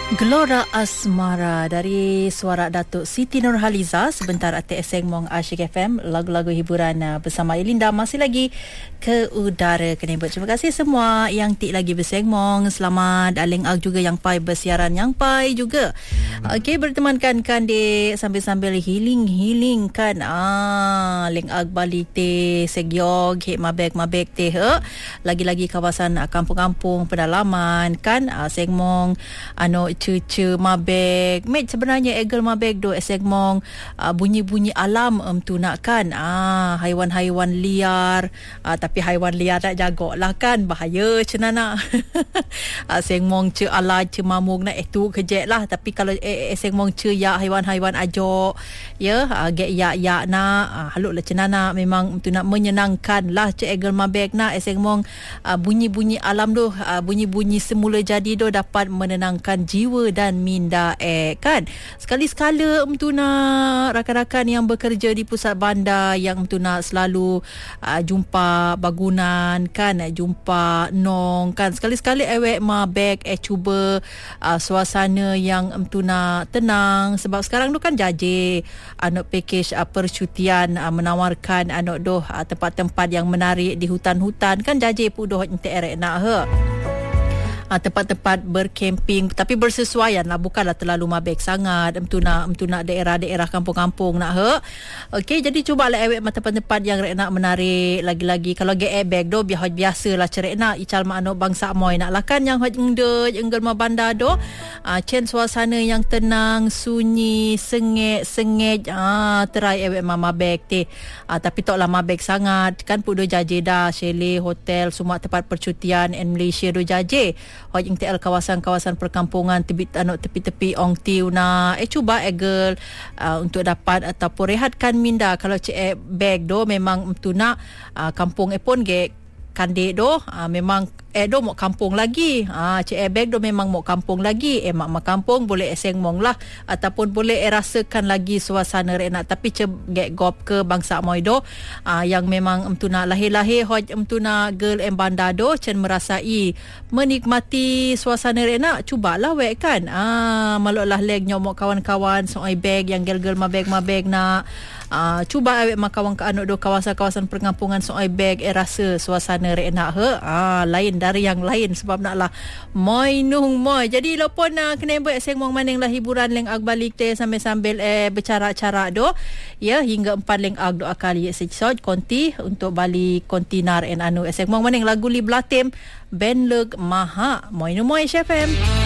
Gelora Asmara dari suara Datuk Siti Nurhaliza sebentar atas Sengmong Asyik FM, lagu-lagu hiburan bersama Elinda masih lagi ke udara Kenebot. Terima kasih semua yang tik lagi bersengmong. Selamat Aleng Ag juga yang pai bersiaran yang pai juga. Okey, bertemankan kan di sambil-sambil healing kan. Leng Ag balik te Segiog hek mabek te lagi-lagi kawasan kampung-kampung pedalaman kan. Sengmong cucu mabek met sebenarnya egel mabek do segmong bunyi-bunyi alam tu nak kan haiwan-haiwan liar tapi haiwan liar tak jagoklah kan bahaya cenana segmong ce ala ce mamung nak tu kejek lah tapi kalau segmong ce ya haiwan-haiwan ajok ya get ya na haluk lah cenana memang tu nak menyenangkan lah ce egel mabek na segmong bunyi-bunyi alam tu bunyi-bunyi semula jadi do dapat menenangkan jiwa dan minda kan. Sekali-sekala nak rakan-rakan yang bekerja di pusat bandar yang nak selalu jumpa bangunan kan, jumpa nong kan. Sekali-sekala awek mabek cuba suasana yang nak tenang sebab sekarang tu kan jaje package percutian menawarkan tempat-tempat yang menarik di hutan-hutan kan jaje pu doh entek erek nak tempat-tempat berkemping tapi bersesuaian lah, bukanlah terlalu mabek sangat nak daerah-daerah kampung-kampung nak okey, jadi cubalah awek tempat-tempat yang rek nak menarik lagi-lagi kalau ge bag do biasalah cerek nak ical mak bangsa moy nak lakan yang hoj enggal ma bandar do cen suasana yang tenang sunyi sengit terai awek mabek te tapi toklah mabek sangat kan pu do jaje dah chalet hotel semua tempat percutian in Malaysia do jaje hoj ingtel kawasan-kawasan perkampungan tepi-tepi ong tiu na cuba egel untuk dapat ataupun rehatkan minda kalau cek bag do memang tu nak kampung pun ge kandek do memang do mau kampung lagi cik bag do memang mau kampung lagi mak kampung boleh sengmong lah ataupun boleh rasakan lagi suasana rek nak tapi get gop ke bangsa moi do yang memang nak lahir-lahir hoj nak girl bandar do cen merasai menikmati suasana rek nak cubalah wek kan maloklah leg nyomok kawan-kawan soai bag yang girl mabek nak cuba awek makawan ke do kawasan-kawasan perkampungan soai bag rasa suasana rek nak lain dari yang lain sebab naklah moi jadi lopon kena buat sengmong maning lah hiburan leng ag balik te sambil bercara-cara do ya hingga 4 leng ag do akali sejsod konti untuk balik kontinar sengmong maning lagu li blatem benleg maha moi Chef FM.